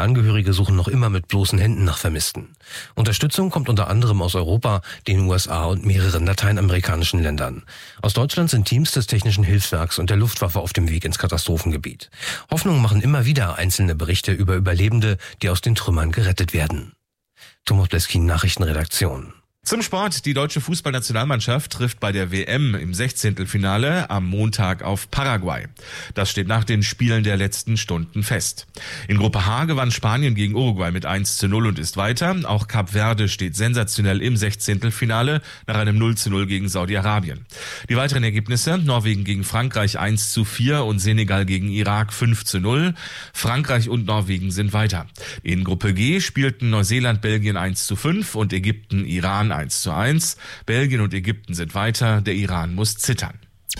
Familienangehörige suchen noch immer mit bloßen Händen nach Vermissten. Unterstützung kommt unter anderem aus Europa, den USA und mehreren lateinamerikanischen Ländern. Aus Deutschland sind Teams des Technischen Hilfswerks und der Luftwaffe auf dem Weg ins Katastrophengebiet. Hoffnung machen immer wieder einzelne Berichte über Überlebende, die aus den Trümmern gerettet werden. Thomas Bleskin, Nachrichtenredaktion. Zum Sport. Die deutsche Fußballnationalmannschaft trifft bei der WM im 16. am Montag auf Paraguay. Das steht nach den Spielen der letzten Stunden fest. In Gruppe H gewann Spanien gegen Uruguay mit 1:0 und ist weiter. Auch Kap Verde steht sensationell im 16. nach einem 0:0 gegen Saudi-Arabien. Die weiteren Ergebnisse: Norwegen gegen Frankreich 1:4 und Senegal gegen Irak 5:0. Frankreich und Norwegen sind weiter. In Gruppe G spielten Neuseeland, Belgien 1:5 und Ägypten, Iran 1:1. Belgien und Ägypten sind weiter, der Iran muss zittern.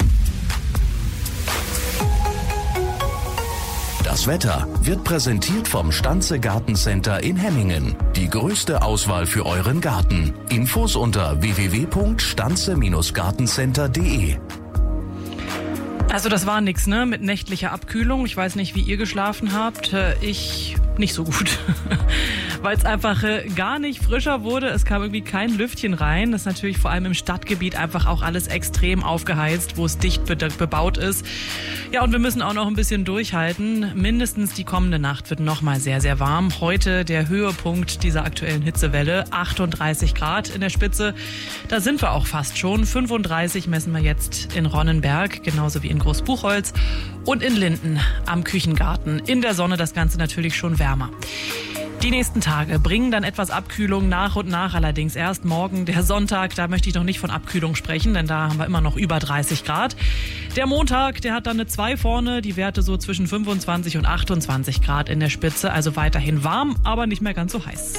Das Wetter wird präsentiert vom Stanze Gartencenter in Hemmingen. Die größte Auswahl für euren Garten. Infos unter www.stanze-gartencenter.de. Also das war nix, ne? Mit nächtlicher Abkühlung. Ich weiß nicht, wie ihr geschlafen habt. Ich nicht so gut. Weil es einfach gar nicht frischer wurde. Es kam irgendwie kein Lüftchen rein. Das ist natürlich vor allem im Stadtgebiet einfach auch alles extrem aufgeheizt, wo es dicht bebaut ist. Ja, und wir müssen auch noch ein bisschen durchhalten. Mindestens die kommende Nacht wird noch mal sehr, sehr warm. Heute der Höhepunkt dieser aktuellen Hitzewelle. 38 Grad in der Spitze. Da sind wir auch fast schon. 35 messen wir jetzt in Ronnenberg, genauso wie in Großbuchholz und in Linden am Küchengarten. In der Sonne das Ganze natürlich schon wärmer. Die nächsten Tage bringen dann etwas Abkühlung nach und nach, allerdings erst morgen, der Sonntag, da möchte ich noch nicht von Abkühlung sprechen, denn da haben wir immer noch über 30 Grad. Der Montag, der hat dann eine 2 vorne, die Werte so zwischen 25 und 28 Grad in der Spitze, also weiterhin warm, aber nicht mehr ganz so heiß.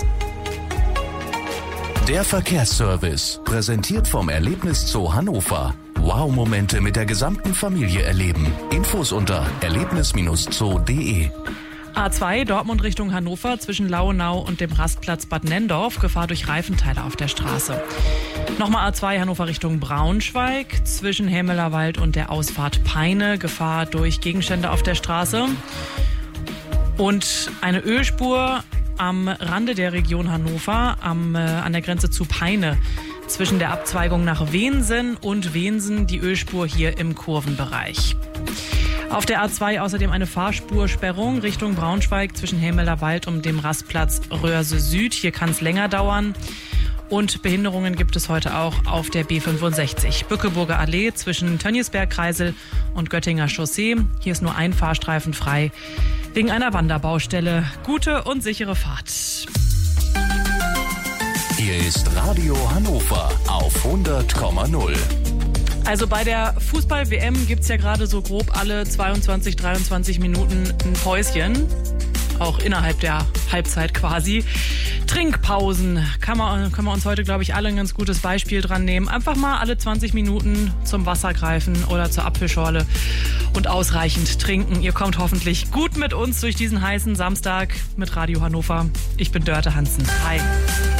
Der Verkehrsservice, präsentiert vom Erlebniszoo Hannover. Wow-Momente mit der gesamten Familie erleben. Infos unter erlebnis-zoo.de. A2 Dortmund Richtung Hannover zwischen Lauenau und dem Rastplatz Bad Nendorf. Gefahr durch Reifenteile auf der Straße. Nochmal A2 Hannover Richtung Braunschweig zwischen Hämelerwald und der Ausfahrt Peine. Gefahr durch Gegenstände auf der Straße. Und eine Ölspur am Rande der Region Hannover an der Grenze zu Peine. Zwischen der Abzweigung nach Wensen und Wensen die Ölspur hier im Kurvenbereich. Auf der A2 außerdem eine Fahrspursperrung Richtung Braunschweig zwischen Hämelerwald und dem Rastplatz Röhrse Süd. Hier kann es länger dauern. Und Behinderungen gibt es heute auch auf der B65. Bückeburger Allee zwischen Tönniesberg-Kreisel und Göttinger Chaussee. Hier ist nur ein Fahrstreifen frei wegen einer Wanderbaustelle. Gute und sichere Fahrt. Hier ist Radio Hannover auf 100,0. Also bei der Fußball-WM gibt es ja gerade so grob alle 22, 23 Minuten ein Päuschen. Auch innerhalb der Halbzeit quasi. Trinkpausen können wir uns heute, glaube ich, alle ein ganz gutes Beispiel dran nehmen. Einfach mal alle 20 Minuten zum Wasser greifen oder zur Apfelschorle und ausreichend trinken. Ihr kommt hoffentlich gut mit uns durch diesen heißen Samstag mit Radio Hannover. Ich bin Dörte Hansen. Hi.